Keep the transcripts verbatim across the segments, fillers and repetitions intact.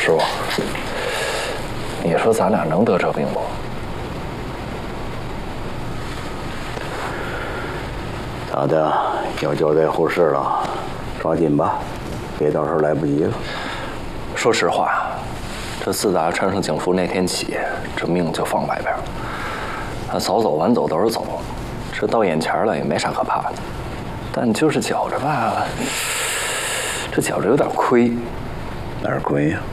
师傅，你说咱俩能得这病不？ 咋的？要交代后事了，抓紧吧，别到时候来不及了。 说实话，这自打穿上警服那天起，这命就放外边了。啊，早走晚走都是走，这到眼前了也没啥可怕的。但就是觉着吧，这觉着有点亏。 哪儿亏呀？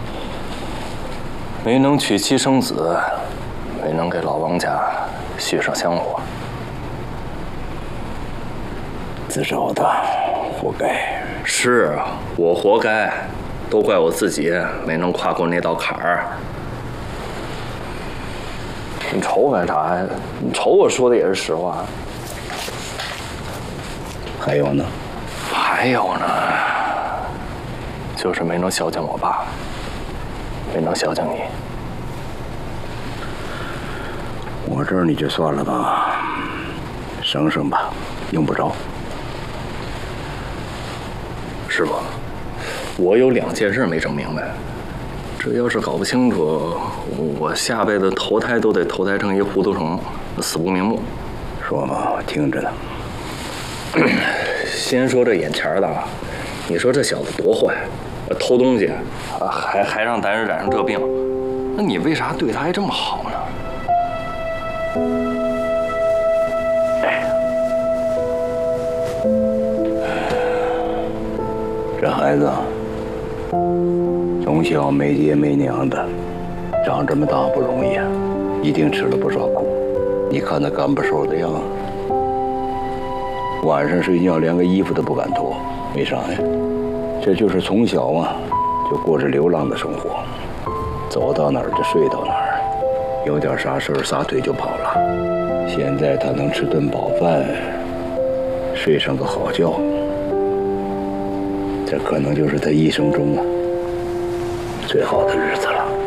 没能娶妻生子，没能给老王家续上香火。 自找的，活该。 是啊，我活该，都怪我自己没能跨过那道坎儿。你瞅干啥呀？你瞅我说的也是实话。 还有呢？ 还有呢，就是没能孝敬我爸，没能孝敬你。 我这儿你就算了吧，省省吧，用不着。 师傅，我有两件事没整明白。这要是搞不清楚，我下辈子投胎都得投胎成一糊涂虫，死不瞑目。 说吧，我听着呢。 先说这眼前的，你说这小子多坏，偷东西，啊，还还让咱染上这病，那你为啥对他还这么好呢？ 哎，这孩子从小没爹没娘的，长这么大不容易啊，一定吃了不少苦。你看他干巴瘦的样子，晚上睡觉连个衣服都不敢脱，为啥呀？这就是从小啊就过着流浪的生活，走到哪儿就睡到哪儿，有点啥事儿撒腿就跑了。现在他能吃顿饱饭，睡上个好觉，这可能就是他一生中啊最好的日子了。